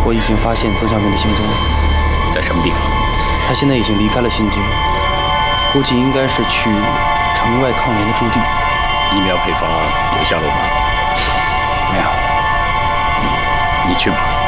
我已经发现曾小明的行踪了， 在什么地方？ 他现在已经离开了新京，估计应该是去城外抗联的驻地。 疫苗配方有下落吗？ 没有。 你去吧。